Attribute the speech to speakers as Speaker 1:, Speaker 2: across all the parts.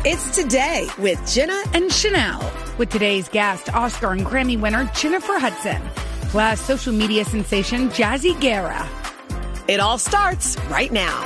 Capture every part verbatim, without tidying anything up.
Speaker 1: It's Today with Jenna
Speaker 2: and Chanel. With today's guest, Oscar and Grammy winner Jennifer Hudson, plus social media sensation Jazzy Guerra.
Speaker 1: It all starts right now.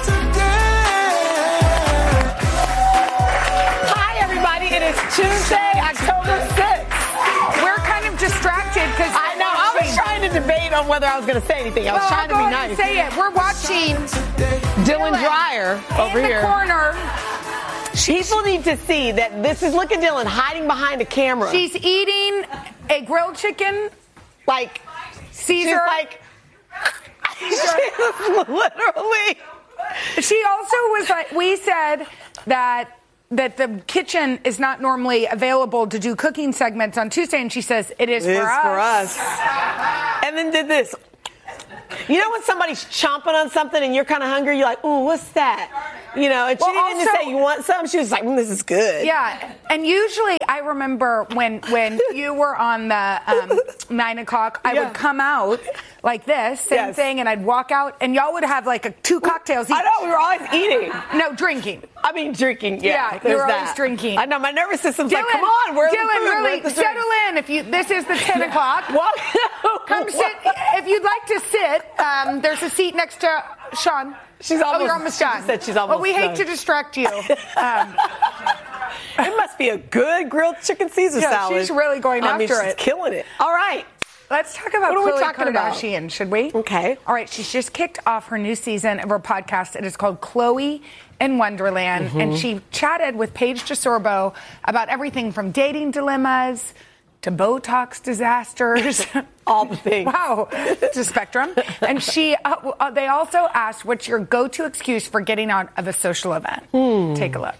Speaker 3: Hi, everybody. It is Tuesday, October sixth.
Speaker 2: We're kind of distracted because
Speaker 3: I know. I was trying to debate on whether I was going to say anything. I was
Speaker 2: well,
Speaker 3: trying
Speaker 2: I'll
Speaker 3: to
Speaker 2: go
Speaker 3: be
Speaker 2: ahead
Speaker 3: nice.
Speaker 2: And say it. We're watching
Speaker 3: Dylan, Dylan Dreyer over
Speaker 2: in
Speaker 3: here.
Speaker 2: the corner.
Speaker 3: People need to see that this is, look at Dylan hiding behind a camera.
Speaker 2: She's eating a grilled chicken.
Speaker 3: Like,
Speaker 2: Caesar.
Speaker 3: she's like, she's literally.
Speaker 2: She also was like, we said that that the kitchen is not normally available to do cooking segments on Tuesday, and she says it is,
Speaker 3: It
Speaker 2: for,
Speaker 3: is
Speaker 2: us.
Speaker 3: for us. And then did this. You know when somebody's chomping on something and you're kind of hungry, you're like, ooh, what's that? You know, and she
Speaker 2: Well,
Speaker 3: didn't even
Speaker 2: also-
Speaker 3: say you want some. She was like, mm, this is good.
Speaker 2: Yeah, and usually I remember when when you were on the um, nine o'clock, I
Speaker 3: Yeah.
Speaker 2: would come out like this, same
Speaker 3: Yes.
Speaker 2: thing, and I'd walk out, and y'all would have like a, two cocktails each.
Speaker 3: I know, we were always eating.
Speaker 2: No, drinking.
Speaker 3: I mean, drinking, yeah.
Speaker 2: Yeah,
Speaker 3: there's
Speaker 2: you were
Speaker 3: that.
Speaker 2: always drinking.
Speaker 3: I know, my nervous system's like, come on, where's
Speaker 2: Dylan,
Speaker 3: the food?
Speaker 2: really,
Speaker 3: Where's the
Speaker 2: settle
Speaker 3: drinks?
Speaker 2: in. If you, this is the ten o'clock.
Speaker 3: What?
Speaker 2: Come sit. If you'd like to sit, um, there's a seat next to Sean.
Speaker 3: She's
Speaker 2: Oh,
Speaker 3: almost,
Speaker 2: you're almost
Speaker 3: she
Speaker 2: done.
Speaker 3: just said she's almost
Speaker 2: Well, we hate
Speaker 3: done.
Speaker 2: to distract you. Um,
Speaker 3: It must be a good grilled chicken Caesar
Speaker 2: Yeah,
Speaker 3: salad.
Speaker 2: she's really going
Speaker 3: I mean,
Speaker 2: after
Speaker 3: she's
Speaker 2: it.
Speaker 3: killing it. All right.
Speaker 2: Let's talk about
Speaker 3: What are we
Speaker 2: Khloe
Speaker 3: talking about?
Speaker 2: Kardashian, should we?
Speaker 3: Okay.
Speaker 2: All right, she's just kicked off her new season of her podcast. It is called Khloe in Wonderland,
Speaker 3: Mm-hmm.
Speaker 2: and she chatted with Paige DeSorbo about everything from dating dilemmas to Botox disasters.
Speaker 3: All the things.
Speaker 2: Wow, it's a spectrum. And she, uh, uh, they also asked, what's your go-to excuse for getting out of a social event?
Speaker 3: Hmm.
Speaker 2: Take a look.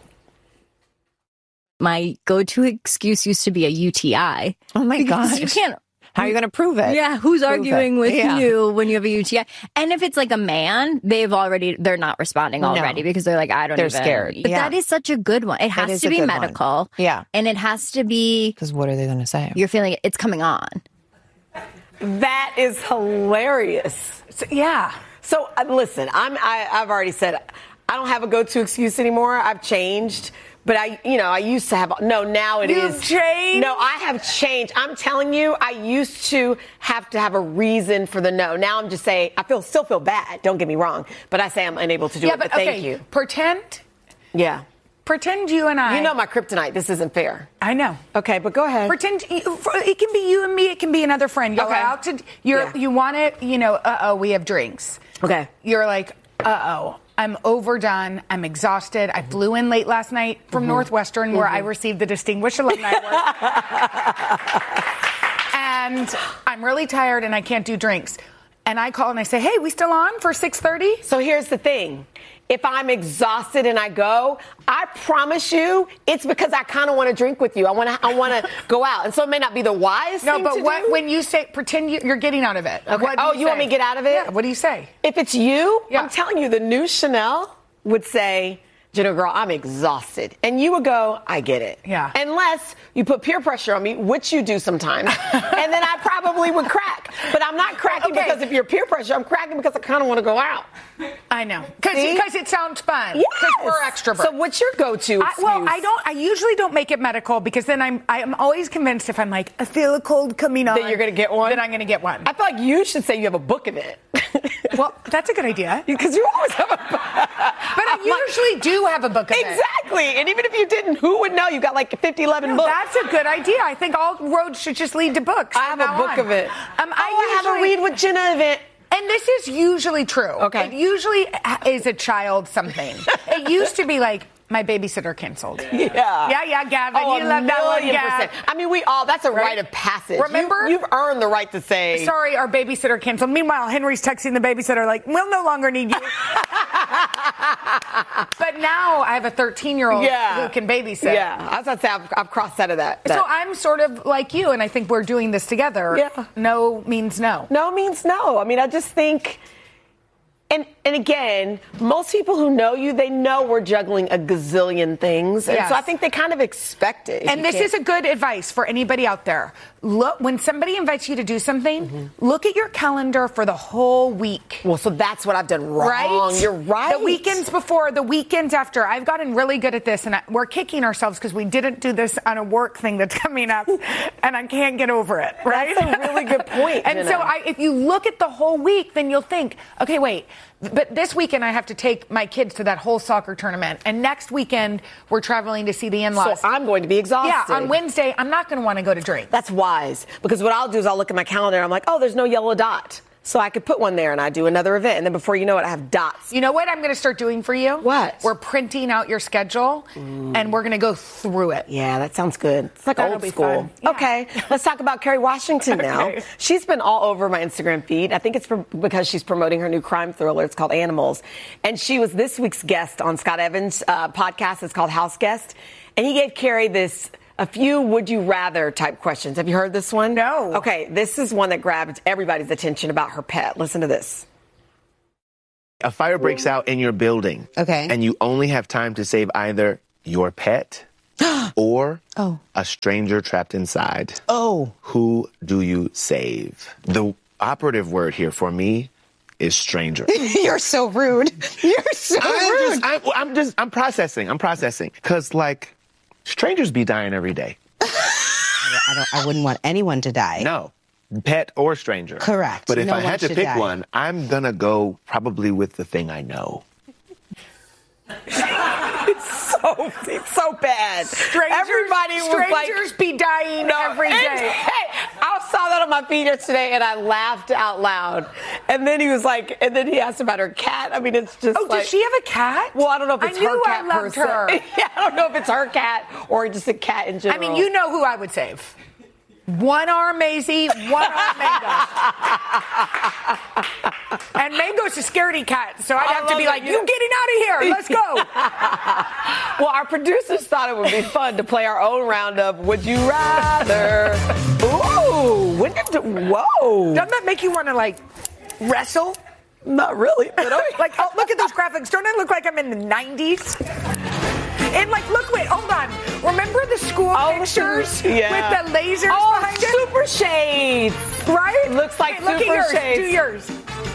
Speaker 4: My go-to excuse used to be a U T I.
Speaker 5: Oh my
Speaker 4: Because
Speaker 5: gosh.
Speaker 4: You can't.
Speaker 5: How are you going to prove it?
Speaker 4: Yeah, who's
Speaker 5: Prove
Speaker 4: arguing
Speaker 5: it.
Speaker 4: with
Speaker 5: Yeah.
Speaker 4: you when you have a U T I? And if it's like a man, they've already, they're not responding
Speaker 5: No.
Speaker 4: already because they're like, I don't
Speaker 5: They're
Speaker 4: even.
Speaker 5: scared.
Speaker 4: But
Speaker 5: Yeah.
Speaker 4: that is such a good one. It has
Speaker 5: is
Speaker 4: to
Speaker 5: a
Speaker 4: be
Speaker 5: good one.
Speaker 4: medical.
Speaker 5: Yeah.
Speaker 4: And it has to be,
Speaker 5: Because what are they going to say?
Speaker 4: you're feeling it's coming on.
Speaker 3: That is hilarious.
Speaker 2: So, yeah.
Speaker 3: So uh, listen, I'm, I, I've already said I don't have a go-to excuse anymore. I've changed. But I, you know, I used to have, no, now it is.
Speaker 2: You've changed?
Speaker 3: No, I have changed. I'm telling you, I used to have to have a reason for the no. Now I'm just saying, I feel, still feel bad. Don't get me wrong. But I say I'm unable to do
Speaker 2: Yeah,
Speaker 3: it,
Speaker 2: but,
Speaker 3: but thank
Speaker 2: okay,
Speaker 3: you.
Speaker 2: pretend,
Speaker 3: Yeah.
Speaker 2: pretend you and I.
Speaker 3: You know my kryptonite. This isn't fair.
Speaker 2: I know.
Speaker 3: Okay, but go ahead.
Speaker 2: Pretend it can be you and me. It can be another friend. Y'all
Speaker 3: Okay.
Speaker 2: are out to you're
Speaker 3: Yeah.
Speaker 2: you want it. You know. Uh oh, we have drinks.
Speaker 3: Okay.
Speaker 2: You're like, uh oh, I'm overdone. I'm exhausted. I flew in late last night from
Speaker 3: Mm-hmm.
Speaker 2: Northwestern, where I received the Distinguished Alumni Award, and I'm really tired and I can't do drinks. And I call and I say, hey, we still on for six thirty?
Speaker 3: So here's the thing. If I'm exhausted and I go, I promise you, it's because I kind of want to drink with you. I want to. I want to go out, and so it may not be the wise
Speaker 2: No,
Speaker 3: thing
Speaker 2: but
Speaker 3: to
Speaker 2: what
Speaker 3: do.
Speaker 2: when you say pretend you, you're getting out of it?
Speaker 3: Okay.
Speaker 2: What do
Speaker 3: Oh, you want
Speaker 2: say?
Speaker 3: me to get out of it?
Speaker 2: Yeah. What do you say?
Speaker 3: If it's you,
Speaker 2: Yeah.
Speaker 3: I'm telling you, the new Chanel would say, Jenna, girl, I'm exhausted. And you would go, I get it.
Speaker 2: Yeah.
Speaker 3: Unless you put peer pressure on me, which you do sometimes. And then I probably would crack. But I'm not cracking
Speaker 2: Okay.
Speaker 3: because of your peer pressure. I'm cracking because I kind of want to go out.
Speaker 2: I know. Because
Speaker 3: See?
Speaker 2: it sounds fun.
Speaker 3: Yes.
Speaker 2: Because we're extroverts.
Speaker 3: So what's your go-to
Speaker 2: I,
Speaker 3: excuse?
Speaker 2: well, I don't. I usually don't make it medical because then I'm. I'm always convinced if I'm like I feel a cold coming on,
Speaker 3: That you're gonna get one?
Speaker 2: Then I'm gonna get one.
Speaker 3: I feel like you should say you have a book of it.
Speaker 2: well, that's a good idea.
Speaker 3: Because you always have a book.
Speaker 2: But I usually do have a book of it.
Speaker 3: Exactly. And even if you didn't, who would know? You got like fifty, eleven
Speaker 2: No,
Speaker 3: books.
Speaker 2: that's a good idea. I think all roads should just lead to books.
Speaker 3: I have
Speaker 2: from
Speaker 3: a
Speaker 2: now
Speaker 3: book
Speaker 2: on.
Speaker 3: of it.
Speaker 2: Um,
Speaker 3: oh,
Speaker 2: I,
Speaker 3: I have a
Speaker 2: usually-
Speaker 3: read with Jenna event.
Speaker 2: And this is usually true.
Speaker 3: Okay.
Speaker 2: It usually is a child something. It used to be like, my babysitter canceled.
Speaker 3: Yeah.
Speaker 2: Yeah, yeah, Gavin.
Speaker 3: Oh,
Speaker 2: you
Speaker 3: a
Speaker 2: love that one,
Speaker 3: million
Speaker 2: Gav.
Speaker 3: percent. I mean, we all, that's a
Speaker 2: Right?
Speaker 3: rite of passage.
Speaker 2: Remember?
Speaker 3: You, you've earned the right to say.
Speaker 2: Sorry, our babysitter canceled. Meanwhile, Henry's texting the babysitter like, we'll no longer need you. But now I have a thirteen-year-old
Speaker 3: Yeah.
Speaker 2: who can babysit.
Speaker 3: Yeah. I was about to say, I've, I've crossed out of that. that.
Speaker 2: So I'm sort of like you, and I think we're doing this together.
Speaker 3: Yeah.
Speaker 2: No means no.
Speaker 3: No means no. I mean, I just think And and again, most people who know you, they know we're juggling a gazillion things. And
Speaker 2: Yes.
Speaker 3: so I think they kind of expect it.
Speaker 2: And
Speaker 3: You
Speaker 2: this
Speaker 3: can't-
Speaker 2: is a good advice for anybody out there. Look, when somebody invites you to do something,
Speaker 3: Mm-hmm.
Speaker 2: look at your calendar for the whole week.
Speaker 3: Well, so that's what I've done wrong.
Speaker 2: Right?
Speaker 3: You're right.
Speaker 2: The weekends before, the weekends after. I've gotten really good at this, and I, we're kicking ourselves because we didn't do this on a work thing that's coming up, and I can't get over it. Right?
Speaker 3: That's a really good point,
Speaker 2: And
Speaker 3: Jenna.
Speaker 2: so, I, if you look at the whole week, then you'll think, okay, wait. But this weekend I have to take my kids to that whole soccer tournament, and next weekend we're traveling to see the in-laws.
Speaker 3: So I'm going to be exhausted.
Speaker 2: Yeah, on Wednesday I'm not going to want to go to drink.
Speaker 3: That's wise. Because what I'll do is I'll look at my calendar and I'm like, oh, there's no yellow dot. So I could put one there and I do another event. And then before you know it, I have dots.
Speaker 2: You know what I'm going to start doing for you?
Speaker 3: What?
Speaker 2: We're printing out your schedule, and we're going to go through it.
Speaker 3: Yeah, that sounds good. It's like
Speaker 2: That'll
Speaker 3: old
Speaker 2: be
Speaker 3: school.
Speaker 2: fun. Yeah.
Speaker 3: Okay, let's talk about Kerry Washington now.
Speaker 2: Okay.
Speaker 3: She's been all over my Instagram feed. I think it's for, because she's promoting her new crime thriller. It's called Animals. And she was this week's guest on Scott Evans' uh, podcast. It's called House Guest. And he gave Kerry this... a few would you rather type questions. Have you heard this one?
Speaker 2: No.
Speaker 3: Okay, this is one that grabbed everybody's attention about her pet. Listen to this.
Speaker 6: A fire breaks out in your building.
Speaker 5: Okay.
Speaker 6: And you only have time to save either your pet or
Speaker 5: Oh.
Speaker 6: a stranger trapped inside.
Speaker 5: Oh.
Speaker 6: Who do you save? The operative word here for me is stranger.
Speaker 5: You're so rude. You're so
Speaker 6: I'm
Speaker 5: rude.
Speaker 6: just, I'm, I'm just, I'm processing. I'm processing. Because, like, strangers be dying every day.
Speaker 5: I, don't, I wouldn't want anyone to die.
Speaker 6: No. Pet or stranger.
Speaker 5: Correct.
Speaker 6: But if
Speaker 5: No
Speaker 6: I
Speaker 5: one
Speaker 6: had to
Speaker 5: should
Speaker 6: pick
Speaker 5: die.
Speaker 6: one, I'm going to go probably with the thing I know.
Speaker 3: So, it's so bad.
Speaker 2: Strangers,
Speaker 3: Everybody was like...
Speaker 2: strangers be dying every
Speaker 3: And-
Speaker 2: day.
Speaker 3: Hey, I saw that on my feed yesterday and I laughed out loud. And then he was like, and then he asked about her cat. I mean, it's just
Speaker 2: Oh,
Speaker 3: like...
Speaker 2: does she have a cat?
Speaker 3: Well, I don't know if it's
Speaker 2: I knew
Speaker 3: her
Speaker 2: I
Speaker 3: cat
Speaker 2: loved
Speaker 3: per se.
Speaker 2: her.
Speaker 3: Yeah, I don't know if it's her cat or just a cat in
Speaker 2: I
Speaker 3: general.
Speaker 2: mean, you know who I would save. One arm Maisie, one arm Mangos. And Mango's a scaredy cat, so I'd
Speaker 3: I
Speaker 2: have to
Speaker 3: love
Speaker 2: be
Speaker 3: it.
Speaker 2: like, you getting out of here. Let's go.
Speaker 3: Well, our producers thought it would be fun to play our own round of Would You Rather. Ooh, when did, whoa.
Speaker 2: Doesn't that make you want to, like, wrestle?
Speaker 3: Not really, but okay.
Speaker 2: Like, oh, look at those graphics. Don't I look like I'm in the nineties? And, like, look, wait, hold on. Remember the school
Speaker 3: Oh,
Speaker 2: pictures
Speaker 3: yeah.
Speaker 2: with the lasers
Speaker 3: Oh,
Speaker 2: behind it?
Speaker 3: super shades.
Speaker 2: Right?
Speaker 3: Looks like
Speaker 2: Hey, look
Speaker 3: super
Speaker 2: at yours.
Speaker 3: shades.
Speaker 2: Do yours.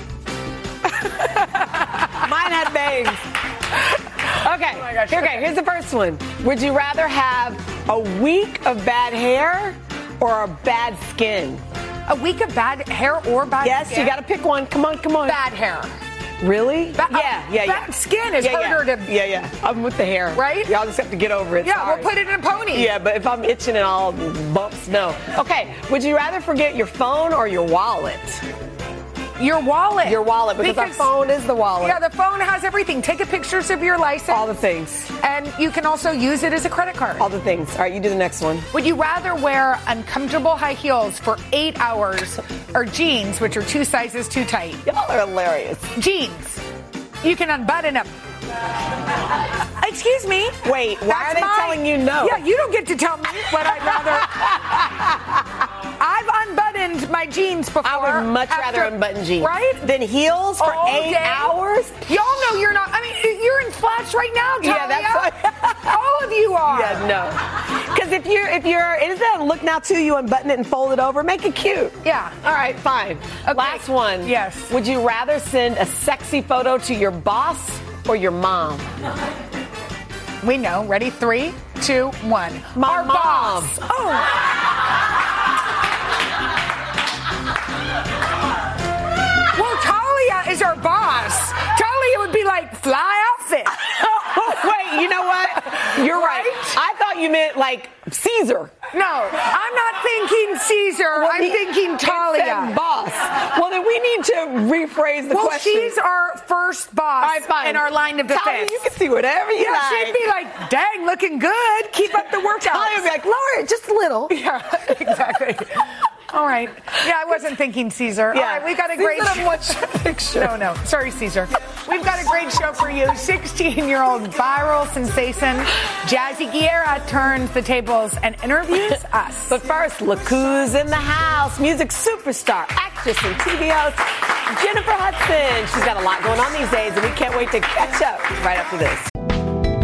Speaker 3: Mine had bangs. Okay,
Speaker 2: Oh my gosh,
Speaker 3: here, okay,
Speaker 2: okay.
Speaker 3: here's the first one. Would you rather have a week of bad hair or a bad skin?
Speaker 2: A week of bad hair or bad
Speaker 3: Yes,
Speaker 2: skin?
Speaker 3: you got to pick one. Come on, come on.
Speaker 2: Bad hair.
Speaker 3: Really?
Speaker 2: Ba-
Speaker 3: yeah,
Speaker 2: uh,
Speaker 3: yeah, yeah.
Speaker 2: bad skin is
Speaker 3: yeah,
Speaker 2: harder
Speaker 3: yeah.
Speaker 2: to-
Speaker 3: Yeah, yeah. I'm with the hair.
Speaker 2: Right?
Speaker 3: Y'all just have to get over it.
Speaker 2: Yeah,
Speaker 3: Sorry.
Speaker 2: we'll put it in a pony.
Speaker 3: Yeah, but if I'm itching and all bumps, no. Okay, would you rather forget your phone or your wallet?
Speaker 2: Your wallet.
Speaker 3: Your wallet, because, our phone is the wallet.
Speaker 2: Yeah, the phone has everything. Take a pictures of your license.
Speaker 3: All the things.
Speaker 2: And you can also use it as a credit card.
Speaker 3: All the things. All right, you do the next one.
Speaker 2: Would you rather wear uncomfortable high heels for eight hours or jeans, which are two sizes too tight?
Speaker 3: Y'all are hilarious.
Speaker 2: Jeans. You can unbutton them. Excuse me.
Speaker 3: Wait, why
Speaker 2: That's
Speaker 3: are they
Speaker 2: mine.
Speaker 3: telling you no?
Speaker 2: Yeah, you don't get to tell me what I'd rather. I've unbuttoned my jeans before.
Speaker 3: I would much
Speaker 2: after-
Speaker 3: rather unbutton jeans.
Speaker 2: Right?
Speaker 3: Than heels for
Speaker 2: All
Speaker 3: eight
Speaker 2: day.
Speaker 3: hours?
Speaker 2: Y'all know you're not. I mean, you're in flats right now, Talia.
Speaker 3: Yeah, that's why-
Speaker 2: All of you are.
Speaker 3: Yeah, no. Because if you're, if you're, it doesn't look now too, you unbutton it and fold it over, make it cute.
Speaker 2: Yeah.
Speaker 3: All right, fine.
Speaker 2: Okay.
Speaker 3: Last one.
Speaker 2: Yes.
Speaker 3: Would you rather send a sexy photo to your boss or your mom?
Speaker 2: We know. Ready? Three, two, one.
Speaker 3: My
Speaker 2: Our
Speaker 3: mom.
Speaker 2: boss. Oh. Well, Talia is our boss. Talia would be like, fly outfit.
Speaker 3: Wait, you know what? You're right.
Speaker 2: Right?
Speaker 3: I thought you meant like Caesar.
Speaker 2: No, I'm not thinking Caesar. I'm
Speaker 3: he-
Speaker 2: thinking
Speaker 3: it said
Speaker 2: Talia.
Speaker 3: boss. Well, then we need to rephrase the
Speaker 2: Well,
Speaker 3: question.
Speaker 2: she's our first boss
Speaker 3: All right, fine.
Speaker 2: in our line of
Speaker 3: Talia,
Speaker 2: defense.
Speaker 3: you can see whatever you
Speaker 2: Yeah,
Speaker 3: like.
Speaker 2: she'd be like, dang, looking good. Keep up the workout.
Speaker 3: Talia would be like, lower it just a little.
Speaker 2: Yeah, exactly. All right. Yeah, I wasn't thinking Caesar.
Speaker 3: Yeah.
Speaker 2: All right, we've got a
Speaker 3: Caesar
Speaker 2: great
Speaker 3: doesn't want your picture.
Speaker 2: No, no. Sorry, Caesar. We've got a great show for you. sixteen-year-old viral sensation Jazzy Guerra turns the tables and interviews us.
Speaker 3: But first, look who's in the house. Music superstar, actress, and T V host, Jennifer Hudson. She's got a lot going on these days, and we can't wait to catch up right after this.